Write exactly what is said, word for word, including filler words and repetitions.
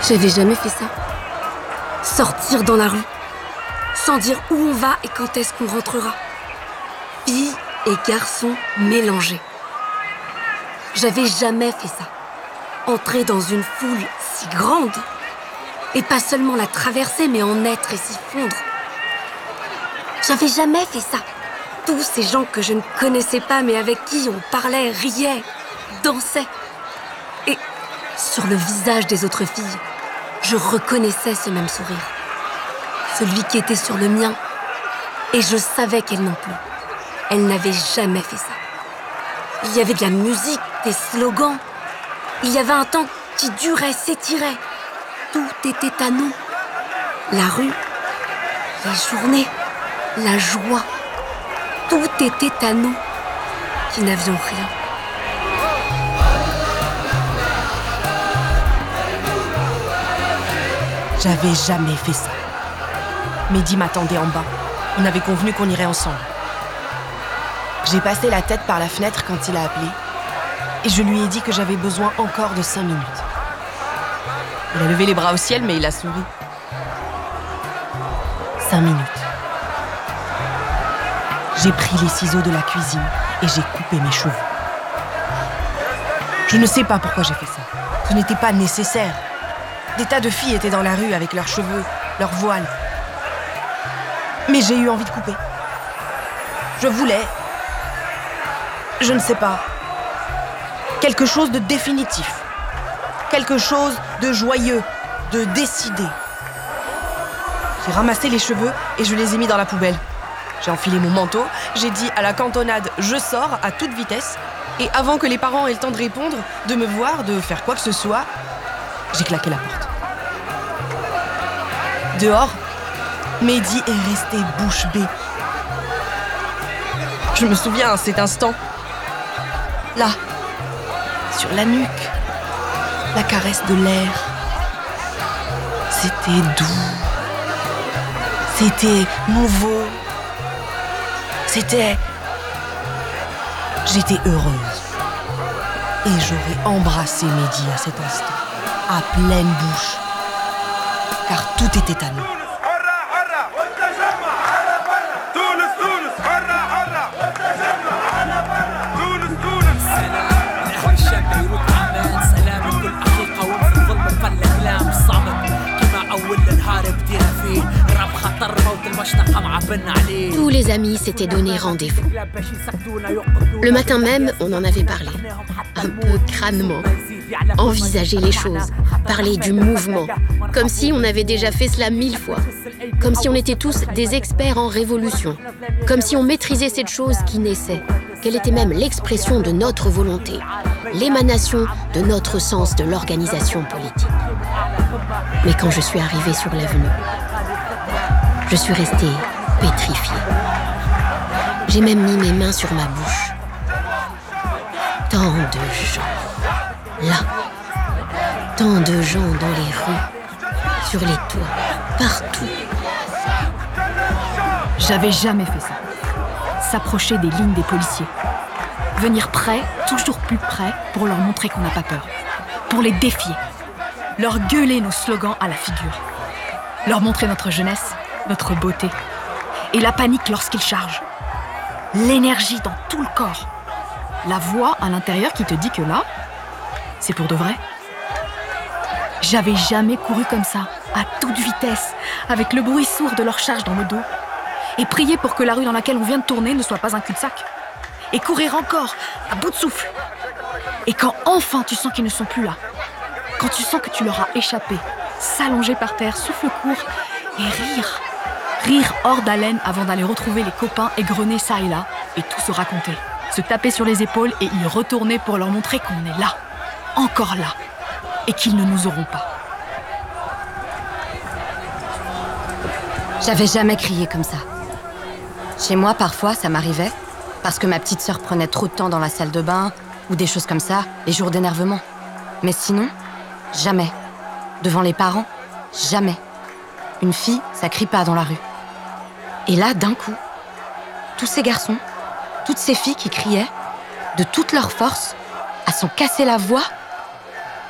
J'avais jamais fait ça. Sortir dans la rue, sans dire où on va et quand est-ce qu'on rentrera. Filles et garçons mélangés. J'avais jamais fait ça. Entrer dans une foule si grande, et pas seulement la traverser, mais en être et s'y fondre. J'avais jamais fait ça. Tous ces gens que je ne connaissais pas, mais avec qui on parlait, riait, dansait. Et sur le visage des autres filles, je reconnaissais ce même sourire. Celui qui était sur le mien. Et je savais qu'elle non plus. Elle n'avait jamais fait ça. Il y avait de la musique, des slogans. Il y avait un temps qui durait, s'étirait. Tout était à nous. La rue, les journées, la joie. Tout était à nous, qui n'avions rien. J'avais jamais fait ça. Mehdi m'attendait en bas. On avait convenu qu'on irait ensemble. J'ai passé la tête par la fenêtre quand il a appelé et je lui ai dit que j'avais besoin encore de cinq minutes. Il a levé les bras au ciel, mais il a souri. Cinq minutes. J'ai pris les ciseaux de la cuisine et j'ai coupé mes cheveux. Je ne sais pas pourquoi j'ai fait ça. Ce n'était pas nécessaire. Des tas de filles étaient dans la rue avec leurs cheveux, leurs voiles. Mais j'ai eu envie de couper. Je voulais... Je ne sais pas. Quelque chose de définitif. Quelque chose de joyeux, de décidé. J'ai ramassé les cheveux et je les ai mis dans la poubelle. J'ai enfilé mon manteau, j'ai dit à la cantonade « je sors » à toute vitesse. Et avant que les parents aient le temps de répondre, de me voir, de faire quoi que ce soit, j'ai claqué la porte. Dehors, Mehdi est resté bouche bée. Je me souviens à cet instant. Là, sur la nuque, la caresse de l'air. C'était doux. C'était nouveau. C'était... J'étais heureuse. Et j'aurais embrassé Mehdi à cet instant, à pleine bouche. Car tout était à nous. Tous les amis s'étaient donné rendez-vous. Le matin même, on en avait parlé. Un peu crânement. Envisager les choses, parler du mouvement, comme si on avait déjà fait cela mille fois. Comme si on était tous des experts en révolution. Comme si on maîtrisait cette chose qui naissait, qu'elle était même l'expression de notre volonté, l'émanation de notre sens de l'organisation politique. Mais quand je suis arrivée sur l'avenue, je suis restée pétrifiée. J'ai même mis mes mains sur ma bouche. Tant de gens, là. Tant de gens dans les rues, sur les toits, partout. J'avais jamais fait ça. S'approcher des lignes des policiers. Venir près, toujours plus près, pour leur montrer qu'on n'a pas peur. Pour les défier. Leur gueuler nos slogans à la figure. Leur montrer notre jeunesse, notre beauté. Et la panique lorsqu'ils chargent. L'énergie dans tout le corps. La voix à l'intérieur qui te dit que là, c'est pour de vrai. J'avais jamais couru comme ça, à toute vitesse, avec le bruit sourd de leur charge dans le dos. Et prier pour que la rue dans laquelle on vient de tourner ne soit pas un cul-de-sac. Et courir encore, à bout de souffle. Et quand enfin tu sens qu'ils ne sont plus là, quand tu sens que tu leur as échappé, s'allonger par terre, souffle court, et rire. Rire hors d'haleine avant d'aller retrouver les copains égrenés ça et là, et tout se raconter. Se taper sur les épaules et y retourner pour leur montrer qu'on est là, encore là, et qu'ils ne nous auront pas. J'avais jamais crié comme ça. Chez moi, parfois, ça m'arrivait, parce que ma petite sœur prenait trop de temps dans la salle de bain, ou des choses comme ça, les jours d'énervement. Mais sinon, jamais. Devant les parents, jamais. Une fille, ça crie pas dans la rue. Et là, d'un coup, tous ces garçons, toutes ces filles qui criaient, de toute leur force, à s'en casser la voix